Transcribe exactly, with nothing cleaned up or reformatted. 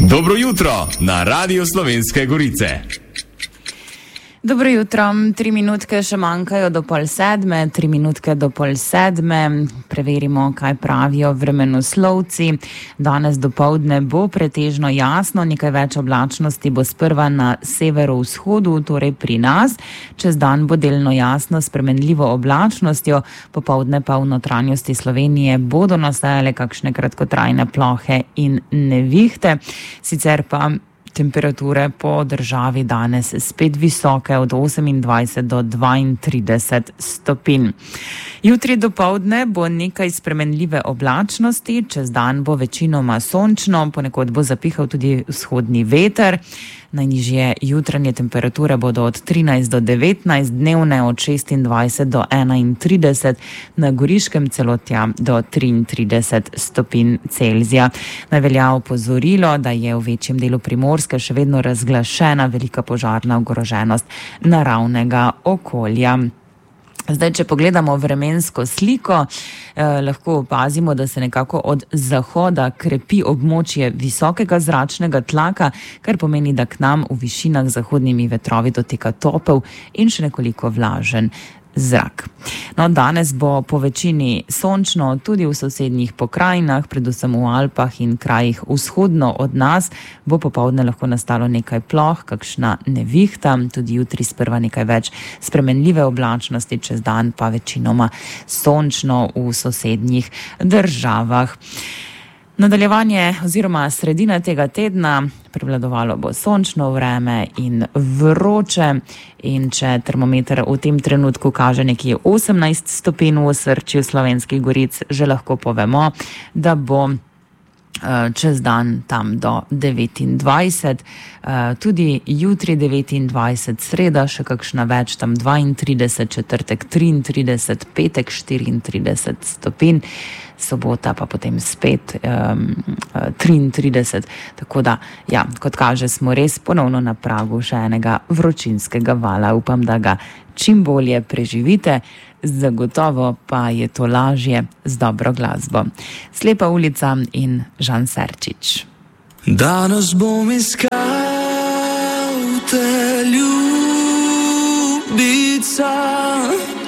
Dobro jutro na Radiu Slovenske Gorice. Dobro jutro, tri minutke še manjkajo do pol sedme, tri minutke do pol sedme. Preverimo, kaj pravijo vremenoslovci. Danes dopoldne bo pretežno jasno, nekaj več oblačnosti bo sprva na severovzhodu, torej pri nas. Čez dan bo delno jasno s spremenljivo oblačnostjo, popoldne pa v notranjosti Slovenije bodo nastajale kakšne kratkotrajne plohe in nevihte. Sicer pa temperature po državi danes spet visoke od osemindvajset do dvaintrideset stopinj. Jutri dopoldne bo nekaj spremenljive oblačnosti, čez dan bo večinoma sončno, ponekod bo zapihal tudi vzhodni veter. Najnižje jutranje temperature bodo od trinajst do devetnajst, dnevne od šestindvajset do enaintrideset, na Goriškem celo tja do triintrideset stopinj Celzija. Naj velja opozorilo, da je v večjem delu Primorske še vedno razglašena velika požarna ogroženost naravnega okolja. Zdaj, če pogledamo vremensko sliko, eh, lahko opazimo, da se nekako od zahoda krepi območje visokega zračnega tlaka, kar pomeni, da k nam v višinah zahodnimi vetrovi doteka topel in še nekoliko vlažen zrak. No, danes bo po večini sončno tudi v sosednjih pokrajinah, predvsem v Alpah in krajih vzhodno od nas, bo popoldne lahko nastalo nekaj ploh, kakšna nevihta, tudi jutri sprva nekaj več spremenljive oblačnosti, čez dan pa večinoma sončno v sosednjih državah. Nadaljevanje oziroma sredina tega tedna prevladovalo bo sončno vreme in vroče, in če termometer v tem trenutku kaže nekje osemnajst stopinj v osrčju Slovenskih Goric, že lahko povemo, da bo čez dan tam do devetindvajset, tudi jutri devetindvajset, sreda še kakšna več, tam dvaintrideset, četrtek triintrideset, petek štiriintrideset stopinj, sobota pa potem spet um, triintrideset, tako da, ja, kot kaže, smo res ponovno na pragu še enega vročinskega vala. Upam, da ga čim bolje preživite, zagotovo pa je to lažje z dobro glasbo. Slepa ulica in Žan Serčič. Danes bom iskal te ljubica,